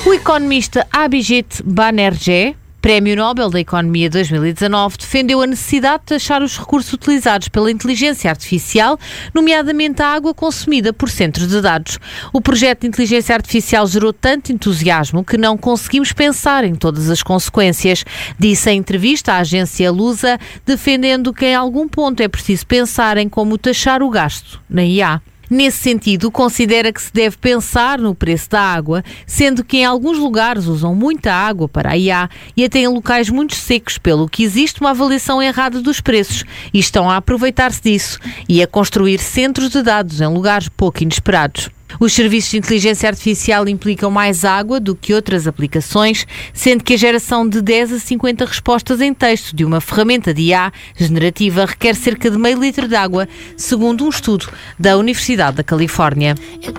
O economista Abhijit Banerjee, Prémio Nobel da Economia 2019, defendeu a necessidade de taxar os recursos utilizados pela inteligência artificial, nomeadamente a água consumida por centros de dados. O projeto de inteligência artificial gerou tanto entusiasmo que não conseguimos pensar em todas as consequências, disse em entrevista à agência Lusa, defendendo que em algum ponto é preciso pensar em como taxar o gasto na IA. Nesse sentido, considera que se deve pensar no preço da água, sendo que em alguns lugares usam muita água para a IA e até em locais muito secos, pelo que existe uma avaliação errada dos preços e estão a aproveitar-se disso e a construir centros de dados em lugares pouco inesperados. Os serviços de inteligência artificial implicam mais água do que outras aplicações, sendo que a geração de 10 a 50 respostas em texto de uma ferramenta de IA generativa requer cerca de meio litro de água, segundo um estudo da Universidade da Califórnia.